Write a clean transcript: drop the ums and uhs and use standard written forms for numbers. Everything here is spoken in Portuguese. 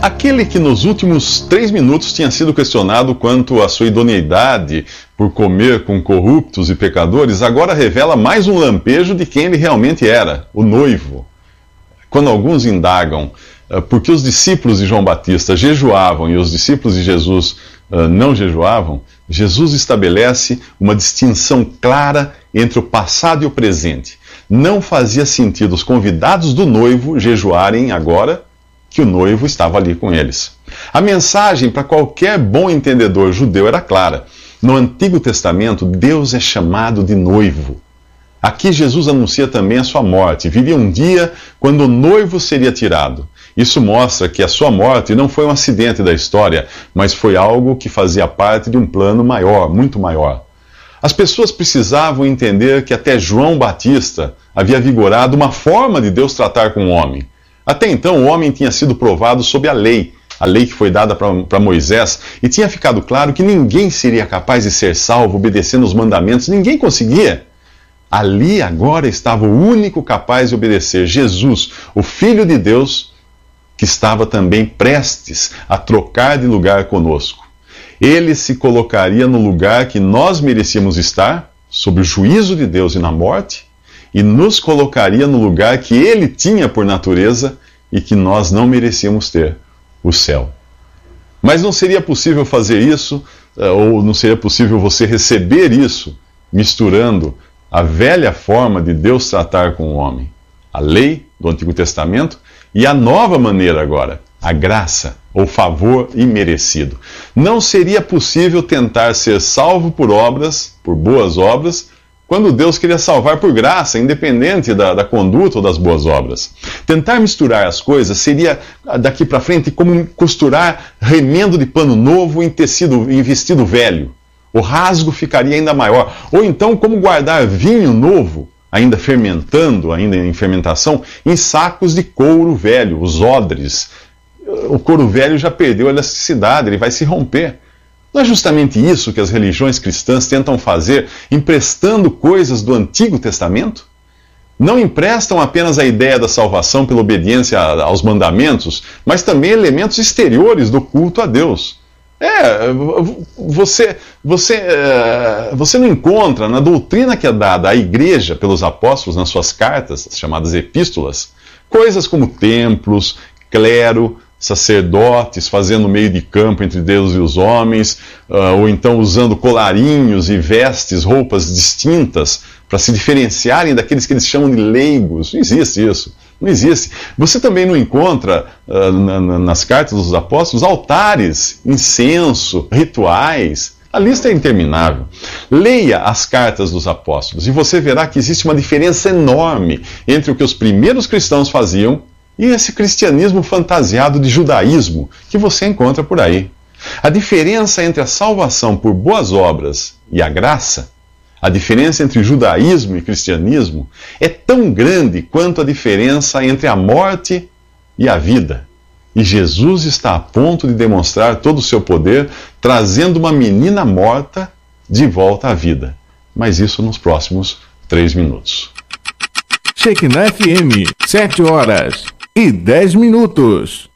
Aquele que nos últimos 3 minutos tinha sido questionado quanto à sua idoneidade por comer com corruptos e pecadores, agora revela mais um lampejo de quem ele realmente era, o noivo. Quando alguns indagam por que os discípulos de João Batista jejuavam e os discípulos de Jesus não jejuavam, Jesus estabelece uma distinção clara entre o passado e o presente. Não fazia sentido os convidados do noivo jejuarem agora que o noivo estava ali com eles. A mensagem para qualquer bom entendedor judeu era clara. No Antigo Testamento, Deus é chamado de noivo. Aqui Jesus anuncia também a sua morte. Viria um dia quando o noivo seria tirado. Isso mostra que a sua morte não foi um acidente da história, mas foi algo que fazia parte de um plano maior, muito maior. As pessoas precisavam entender que até João Batista havia vigorado uma forma de Deus tratar com o homem. Até então, o homem tinha sido provado sob a lei que foi dada para Moisés, e tinha ficado claro que ninguém seria capaz de ser salvo obedecendo os mandamentos, ninguém conseguia. Ali agora estava o único capaz de obedecer, Jesus, o Filho de Deus, que estava também prestes a trocar de lugar conosco. Ele se colocaria no lugar que nós merecíamos estar, sob o juízo de Deus e na morte, e nos colocaria no lugar que ele tinha por natureza e que nós não merecíamos ter, o céu. Mas não seria possível fazer isso, ou não seria possível você receber isso, misturando a velha forma de Deus tratar com o homem, a lei do Antigo Testamento, e a nova maneira agora, a graça, ou favor imerecido. Não seria possível tentar ser salvo por obras, por boas obras, quando Deus queria salvar por graça, independente da conduta ou das boas obras. Tentar misturar as coisas seria, daqui para frente, como costurar remendo de pano novo em vestido velho. O rasgo ficaria ainda maior. Ou então, como guardar vinho novo, ainda fermentando, ainda em fermentação, em sacos de couro velho, os odres. O couro velho já perdeu a elasticidade, ele vai se romper. Não é justamente isso que as religiões cristãs tentam fazer, emprestando coisas do Antigo Testamento? Não emprestam apenas a ideia da salvação pela obediência aos mandamentos, mas também elementos exteriores do culto a Deus. Você não encontra na doutrina que é dada à igreja pelos apóstolos nas suas cartas, as chamadas epístolas, coisas como templos, clero, sacerdotes fazendo meio de campo entre Deus e os homens, ou então usando colarinhos e vestes, roupas distintas para se diferenciarem daqueles que eles chamam de leigos. Não existe isso. Não existe. Você também não encontra nas cartas dos apóstolos altares, incenso, rituais. A lista é interminável. Leia as cartas dos apóstolos e você verá que existe uma diferença enorme entre o que os primeiros cristãos faziam e esse cristianismo fantasiado de judaísmo que você encontra por aí. A diferença entre a salvação por boas obras e a graça, a diferença entre judaísmo e cristianismo, é tão grande quanto a diferença entre a morte e a vida. E Jesus está a ponto de demonstrar todo o seu poder, trazendo uma menina morta de volta à vida. Mas isso nos próximos 3 minutos. Shekinah FM, 7 horas e 10 minutos.